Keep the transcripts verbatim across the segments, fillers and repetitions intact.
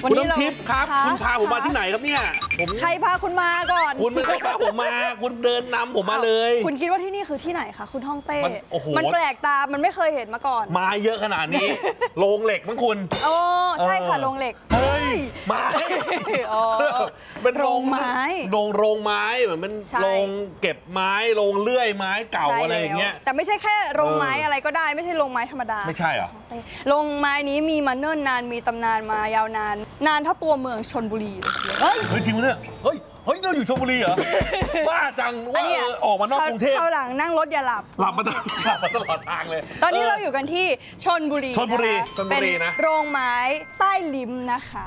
วันนี้เราทิพย์ครับคุณพาผมมาที่ไหนครับเนี่ยผมใครพาคุณมาก่อนคุณไม่เคยพาผมมาคุณเดินนำผมมาเลยคุณคิดว่าที่นี่คือที่ไหนคะคุณฮ่องเต้โอ้โหมันแปลกตามันไม่เคยเห็นมาก่อนมาเยอะขนาดนี้โรงเหล็กมั้งคุณโอ้ใช่ค่ะโรงเหล็กเฮ้ยมาเป็นโรงไม้โรงโรงไม้เหมือนเป็นโรงเก็บไม้โรงเลื่อยไม้เก่าอะไรอย่างเงี้ยแต่ไม่ใช่แค่โรงไม้อะไรก็ได้ไม่ใช่โรงไม้ธรรมดาไม่ใช่เหรอโรงไม้นี้มีมาเนิ่นนานมีตำนานมายาวนานนานเท่าตัวเมืองชลบุรีเฮ้ยจริงไหมเนี่ยเฮ้ยเฮ้ยเราอยู่ชลบุรีเหรอบ้าจังว่าออกมานอกกรุงเทพคราวหลังนั่งรถอย่าหลับหลับมาตลอดหลับมาตลอดทางเลยตอนนี้เราอยู่กันที่ชลบุรีชลบุรีชลบุรีนะโรงไม้ใต้ลิ้มนะคะ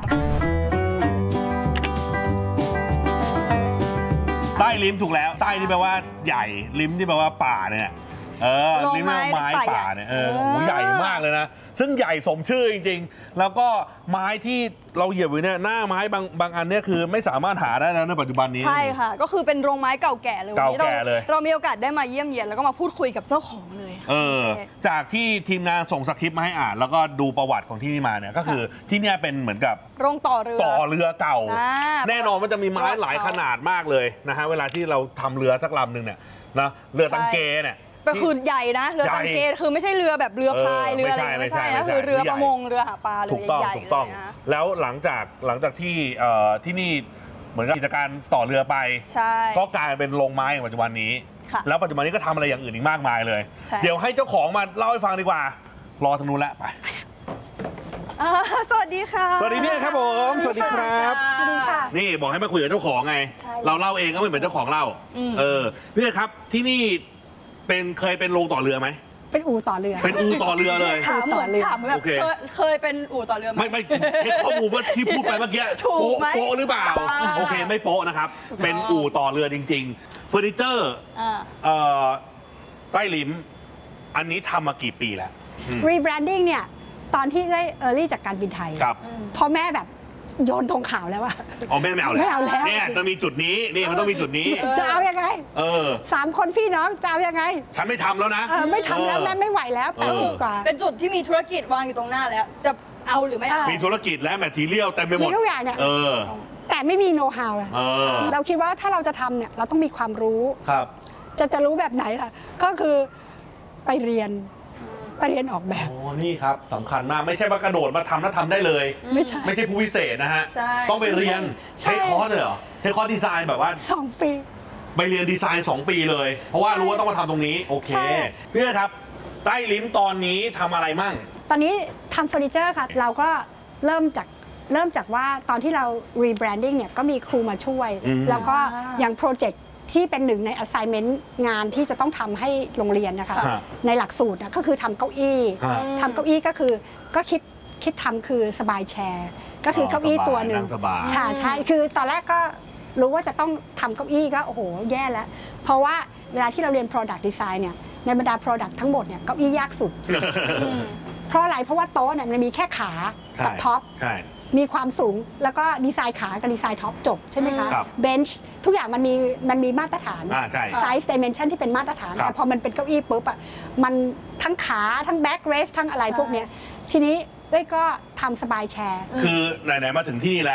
ใต้ลิ้มถูกแล้วใต้นี่แปลว่าใหญ่ลิ้มที่แปลว่าป่าเนี่ยเออลิ้มแปลว่าไม้ป่าเนี่ยเออโหใหญ่มากเลยนะซึ่งใหญ่สมชื่อจริงๆแล้วก็ไม้ที่เราเหยียบอยู่เนี่ยหน้าไม้บางบางอันเนี่ยคือไม่สามารถหาได้แล้วในปัจจุบันนี้ใช่ค่ะก็คือเป็นโรงไม้เก่าแก่เลยเก่าแก่เลยเรามีโอกาสได้มาเยี่ยมเยียนแล้วก็มาพูดคุยกับเจ้าของเลยเออจากที่ทีมงานส่งสคริปต์มาให้อ่านแล้วก็ดูประวัติของที่นี่มาเนี่ยก็คือที่นี่เป็นเหมือนกับโรงต่อเรือต่อเรือเก่าแน่นอนมันจะมีไม้หลายขนาดมากเลยนะฮะเวลาที่เราทำเรือสักลำหนึ่งเนี่ยนะเรือตังเกเนี่ยเป็นคือใหญ่นะเรือตังเกคือไม่ใช่เรือแบบเรือพายเรืออะไรไม่ใช่นะคือเรือประมงเรือหาปลาเรือใหญ่ๆเลยนะแล้วหลังจากหลังจากที่ที่นี่เหมือนกับกิจการต่อเรือไปก็กลายเป็นโรงไม้ในปัจจุบันนี้แล้วปัจจุบันนี้ก็ทำอะไรอย่างอื่นอีกมากมายเลยเดี๋ยวให้เจ้าของมาเล่าให้ฟังดีกว่ารอทางนู้นแล้วไปสวัสดีค่ะสวัสดีพี่ครับผมสวัสดีครับสวัสดีค่ะนี่บอกให้มาคุยกับเจ้าของไงเราเล่าเองก็ไม่เหมือนเจ้าของเล่าเออพี่ครับที่นี่เป็นเคยเป็นโรงต่อเรือไหมเป็นอู่ต่อเรือเป็นอู่ต่อเรือเลยถามต่อเรือถามแบบเคยเป็นอู่ต่อเรือไหมไม่ไม่เช็คข้อมูลว่าที่พูดไปเมื่อกี้โป๊ะโป๊ะหรือเปล่าโอเคไม่โป๊ะนะครับเป็นอู่ต่อเรือจริงๆเฟอร์นิเจอร์ใต้ลิ้มอันนี้ทำมากี่ปีแล้วรีแบรนดิ้งเนี่ยตอนที่ได้เออร์ลี่จากการบินไทยพอแม่แบบโยนธงขาวแล้วว่าอ๋อแม่ไม่เอาแล้วไม่เอาแล้วเนี่ยจะมีจุดนี้นี่มันต้องมีจุดนี้จะเอายังไงเออสามคนพี่น้องจะเอายังไงฉันไม่ทำแล้วนะเออไม่ทำแล้วแม่ไม่ไหวแล้วแปดสิบกว่าเป็นจุดที่มีธุรกิจวางอยู่ตรงหน้าแล้วจะเอาหรือไม่เอามีธุรกิจและแมททีเรียลเต็มไปหมดมีทุกอย่างเนี่ยแต่ไม่มีโน้ตฮาวเราคิดว่าถ้าเราจะทำเนี่ยเราต้องมีความรู้ครับจะจะรู้แบบไหนล่ะก็คือไปเรียนไปเรียนออกแบบโอ้นี่ครับสำคัญมากไม่ใช่ว่ากระโดดมาทำแล้วทำได้เลยไม่ใช่ไม่ใช่ผู้พิเศษนะฮะต้องไปเรียนเทคคอร์สเลยเหรอเทคคอร์สดีไซน์แบบว่าสองปีไปเรียนดีไซน์สองปีเลยเพราะว่ารู้ว่าต้องมาทำตรงนี้โอเคพี่ครับใต้ลิ้มตอนนี้ทำอะไรมั่งตอนนี้ทำเฟอร์นิเจอร์ค่ะเราก็เริ่มจากเริ่มจากว่าตอนที่เรารีแบรนดิ้งเนี่ยก็มีครูมาช่วยแล้วก็อย่างโปรเจกต์ที่เป็นหนึ่งใน assignment งานที่จะต้องทำให้โรงเรียนนะคะในหลักสูตรก็คือทำเก้าอี้ทำเก้าอี้ก็คือก็คิดคิดทำคือสบายแชร์ก็คือเก้าอี้ตัวหนึ่งใช่ใช่คือตอนแรกก็รู้ว่าจะต้องทำเก้าอี้ก็โอ้โหแย่แล้วเพราะว่าเวลาที่เราเรียน product design เนี่ยในบรรดา product ทั้งหมดเนี่ยเก้าอี้ยากสุดเพราะอะไรเพราะว่าโต๊ะเนี่ยมันมีแค่ขากับท็อปมีความสูงแล้วก็ดีไซน์ขากับดีไซน์ท็อปจบใช่ไหมคะเบนช์ทุกอย่างมันมีมันมีมาตรฐานไซส์ดิเมนชันที่เป็นมาตรฐานแต่พอมันเป็นเก้าอี้ปุ๊บอ่ะมันทั้งขาทั้งแบ็กเรสทั้งอะไรพวกเนี้ยทีนี้เอ้ยก็ทำสบายแชร์คือไหนๆมาถึงที่นี่แล้ว